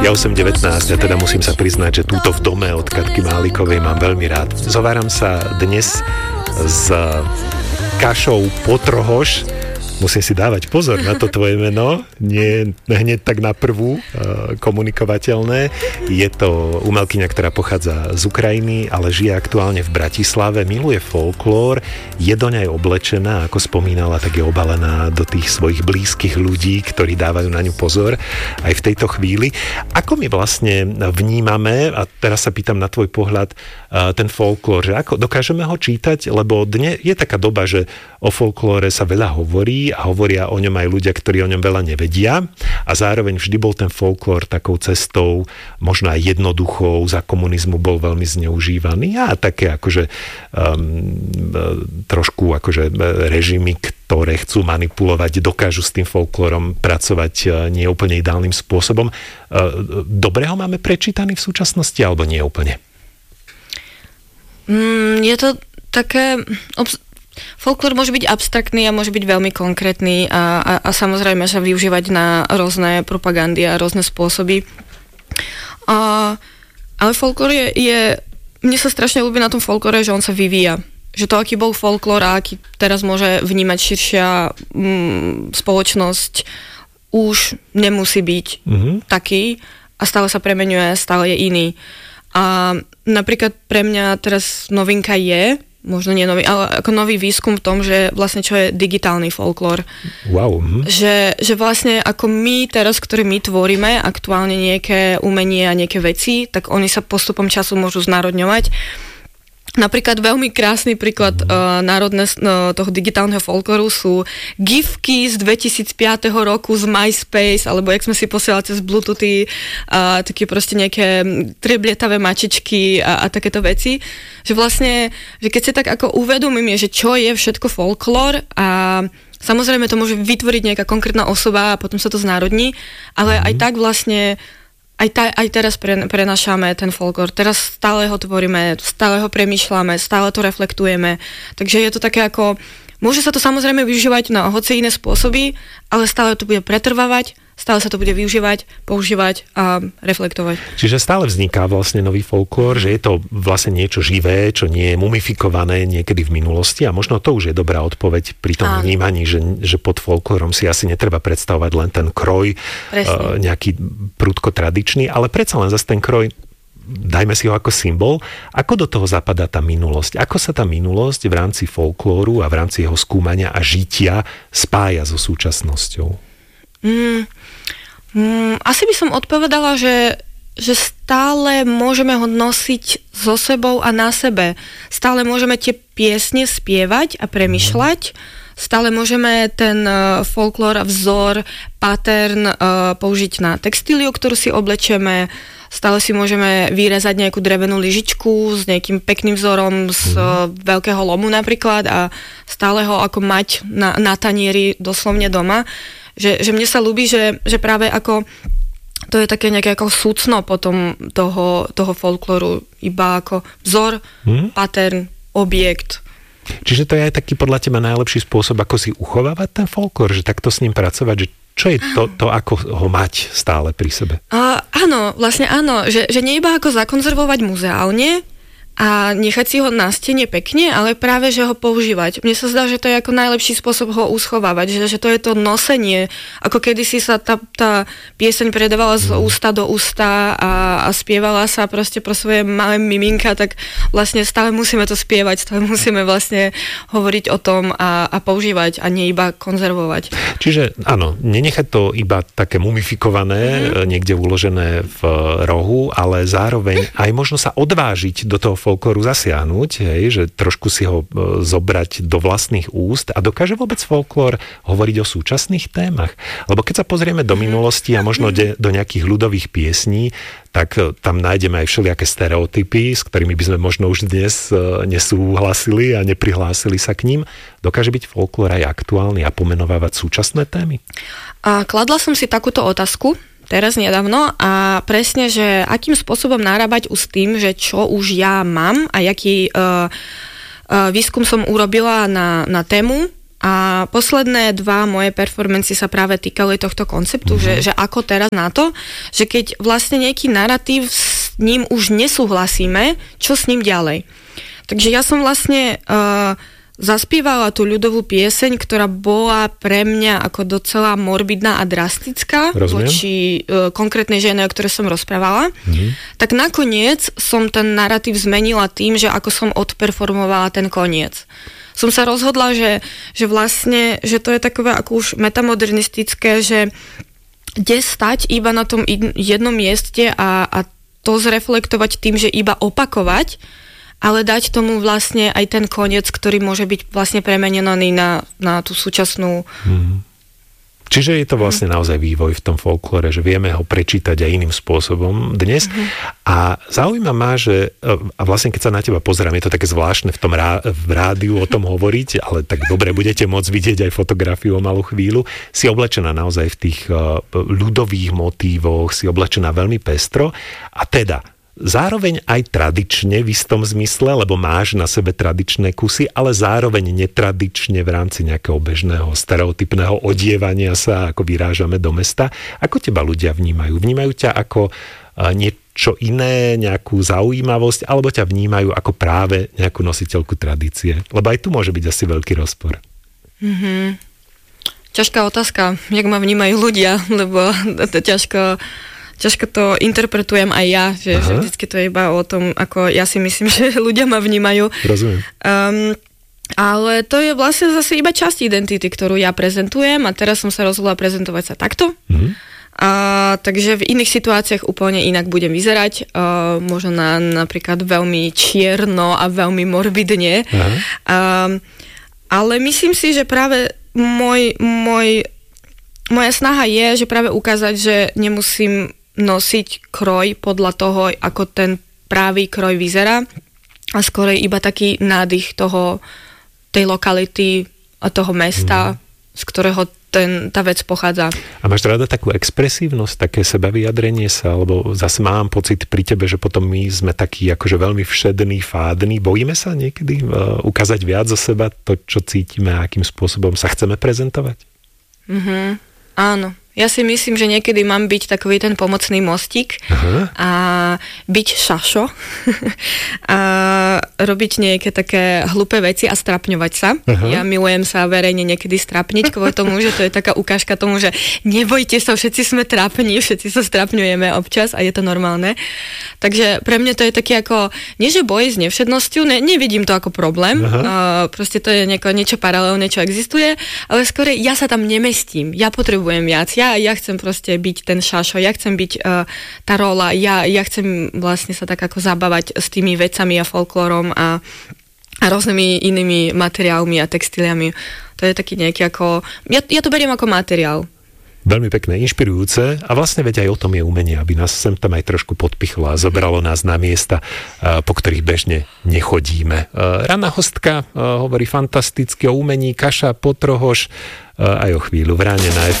Ja už som 19 a teda musím sa priznať, že túto v dome od Katky Málikovej mám veľmi rád. Zováram sa dnes s kašou potrohoš. Musím si dávať pozor na to tvoje meno, nie hneď tak na prvú komunikovateľné. Je to umelkyňa, ktorá pochádza z Ukrajiny, ale žije aktuálne v Bratislave, miluje folklór, je do nej oblečená, ako spomínala, tak je obalená do tých svojich blízkych ľudí, ktorí dávajú na ňu pozor aj v tejto chvíli. Ako my vlastne vnímame, a teraz sa pýtam na tvoj pohľad, ten folklór, že ako dokážeme ho čítať, lebo dnes je taká doba, že o folklóre sa veľa hovorí a hovoria o ňom aj ľudia, ktorí o ňom veľa nevedia a zároveň vždy bol ten folklór takou cestou, možno aj jednoduchou, za komunizmu bol veľmi zneužívaný a také akože trošku akože režimy, ktoré chcú manipulovať, dokážu s tým folklórom pracovať nie úplne ideálnym spôsobom. Dobre ho máme prečítaný v súčasnosti alebo nie úplne? Je to také... Folklór môže byť abstraktný a môže byť veľmi konkrétny a samozrejme sa využívať na rôzne propagandy a rôzne spôsoby. Ale folklór je... Mne sa strašne ľúbi na tom folklóre, že on sa vyvíja. Že to, aký bol folklór a aký teraz môže vnímať širšia spoločnosť, už nemusí byť taký a stále sa premeňuje, stále je iný. A napríklad pre mňa teraz novinka je, možno nie nový, ale ako nový výskum v tom, že vlastne čo je digitálny folklór. Wow. Že vlastne ako my teraz, ktorí my tvoríme aktuálne nejaké umenie a nejaké veci, tak oni sa postupom času môžu znárodňovať. Napríklad veľmi krásny príklad národné toho digitálneho folklóru sú gifky z 2005 roku z MySpace, alebo jak sme si posielali cez Bluetoothy, také proste nejaké treblietavé mačičky a takéto veci. Že vlastne, že keď si tak ako uvedomíme, že čo je všetko folklór a samozrejme to môže vytvoriť nejaká konkrétna osoba a potom sa to znárodní, ale aj tak vlastne aj teraz prenašame ten folklór. Teraz stále ho tvoríme, stále ho premýšľame, stále to reflektujeme. Takže je to také ako... Môže sa to samozrejme využívať na hoci iné spôsoby, ale stále to bude pretrvávať, stále sa to bude využívať, používať a reflektovať. Čiže stále vzniká vlastne nový folklór, že je to vlastne niečo živé, čo nie je mumifikované niekedy v minulosti a možno to už je dobrá odpoveď pri tom vnímaní, že pod folklórom si asi netreba predstavovať len ten kroj, nejaký prudko tradičný, ale predsa len zase ten kroj, dajme si ho ako symbol. Ako do toho zapadá tá minulosť? Ako sa tá minulosť v rámci folklóru a v rámci jeho skúmania a žitia spája so súčasnosťou? Asi by som odpovedala, že stále môžeme ho nosiť so sebou a na sebe. Stále môžeme tie piesne spievať a premýšľať. Stále môžeme ten folklór a vzor, pattern použiť na textíliu, ktorú si oblečeme. Stále si môžeme vyrezať nejakú drevenú lyžičku s nejakým pekným vzorom z veľkého lomu napríklad a stále ho ako mať na tanieri doslovne doma. Že mne sa ľúbi, že práve ako to je také nejaké ako súcno potom toho folklóru, iba ako vzor, pattern, objekt. Čiže to je aj taký podľa teba najlepší spôsob, ako si uchovávať ten folklór, že takto s ním pracovať, že čo je to, ako ho mať stále pri sebe? Áno, vlastne áno, že nie iba ako zakonzervovať muzeálne a nechať si ho na stene pekne, ale práve, že ho používať. Mne sa zdá, že to je ako najlepší spôsob ho uschovávať, že to je to nosenie, ako kedysi sa tá pieseň predávala z ústa do ústa a spievala sa proste pro svoje malé miminka, tak vlastne stále musíme to spievať, stále musíme vlastne hovoriť o tom a používať a nie iba konzervovať. Čiže áno, nenechať to iba také mumifikované, niekde uložené v rohu, ale zároveň aj možno sa odvážiť do toho folklóru zasiahnuť, že trošku si ho zobrať do vlastných úst a dokáže vôbec folklór hovoriť o súčasných témach? Lebo keď sa pozrieme do minulosti a možno do nejakých ľudových piesní, tak tam nájdeme aj všelijaké stereotypy, s ktorými by sme možno už dnes nesúhlasili a neprihlásili sa k ním. Dokáže byť folklór aj aktuálny a pomenovávať súčasné témy? Kladla som si takúto otázku teraz nedávno a presne, že akým spôsobom narábať s tým, že čo už ja mám a jaký výskum som urobila na tému A posledné 2 moje performancy sa práve týkali tohto konceptu, že ako teraz na to, že keď vlastne nejaký narratív s ním už nesúhlasíme, čo s ním ďalej. Takže ja som vlastne zaspievala tú ľudovú pieseň, ktorá bola pre mňa ako docela morbidná a drastická voči konkrétnej žene, o ktorej som rozprávala. Tak nakoniec som ten narratív zmenila tým, že ako som odperformovala ten koniec. Som sa rozhodla, že vlastne, že to je takové ako už metamodernistické, že kde stať iba na tom jednom mieste a to zreflektovať tým, že iba opakovať, ale dať tomu vlastne aj ten koniec, ktorý môže byť vlastne premenený na tú súčasnú... Čiže je to vlastne naozaj vývoj v tom folklore, že vieme ho prečítať aj iným spôsobom dnes. A zaujíma ma, že a vlastne keď sa na teba pozerám, je to také zvláštne v rádiu o tom hovoriť, ale tak dobre, budete môcť vidieť aj fotografiu o malú chvíľu. Si oblečená naozaj v tých ľudových motívoch, si oblečená veľmi pestro a teda zároveň aj tradične v istom zmysle, lebo máš na sebe tradičné kusy, ale zároveň netradične v rámci nejakého bežného stereotypného odievania sa, ako vyrážame do mesta. Ako teba ľudia vnímajú? Vnímajú ťa ako niečo iné, nejakú zaujímavosť, alebo ťa vnímajú ako práve nejakú nositeľku tradície? Lebo aj tu môže byť asi veľký rozpor. Ťažká otázka, jak ma vnímajú ľudia, lebo to ťažko to interpretujem aj ja, že vždycky to je iba o tom, ako ja si myslím, že ľudia ma vnímajú. Rozumiem. Ale to je vlastne zase iba časť identity, ktorú ja prezentujem a teraz som sa rozhodla prezentovať sa takto. Takže v iných situáciách úplne inak budem vyzerať. Možno napríklad veľmi čierno a veľmi morbidne. Ale myslím si, že práve moja snaha je, že práve ukázať, že nemusím nosiť kroj podľa toho, ako ten pravý kroj vyzerá a skôr iba taký nádych tej lokality a toho mesta, z ktorého tá vec pochádza. A máš rada takú expresívnosť, také sebavyjadrenie sa, alebo zase mám pocit pri tebe, že potom my sme takí akože veľmi všední, fádni. Bojíme sa niekedy ukázať viac zo seba, to, čo cítime a akým spôsobom sa chceme prezentovať? Áno. Ja si myslím, že niekedy mám byť takový ten pomocný mostík a byť šašo a robiť nejaké také hlúpe veci a strapňovať sa. Ja milujem sa verejne niekedy strapniť kvôli tomu, že to je taká ukážka tomu, že nebojte sa, všetci sme trápni, všetci sa strapňujeme občas a je to normálne. Takže pre mňa to je taký ako, nie že boj s nevšednosťou, nevidím to ako problém, proste to je niečo paralelné, čo existuje, ale skôr ja sa tam nemestím, ja potrebujem viac. Ja chcem proste byť ten šašo, ja chcem byť tá rola, ja chcem vlastne sa tak ako zabávať s tými vecami a folklórom a rôznymi inými materiálmi a textíliami. To je taký nejaký ako... Ja to beriem ako materiál. Veľmi pekné, inšpirujúce a vlastne veď aj o tom je umenie, aby nás sem tam aj trošku podpichlo a zobralo nás na miesta, po ktorých bežne nechodíme. Ranná hostka hovorí fantasticky o umení, Kaša Potrohoš aj o chvíľu v ráne na